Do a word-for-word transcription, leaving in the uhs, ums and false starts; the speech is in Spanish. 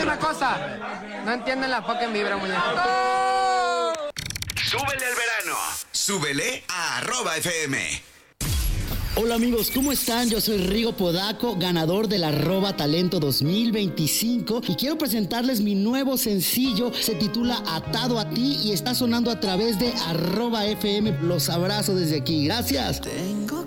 una cosa. No entienden la fucking vibra, muñeco. Súbele al verano. Súbele a arroba F M. Hola amigos, ¿cómo están? Yo soy Rigo Podaco, ganador del Arroba Talento dos mil veinticinco y quiero presentarles mi nuevo sencillo. Se titula Atado a ti y está sonando a través de Arroba F M. Los abrazo desde aquí. Gracias. Tengo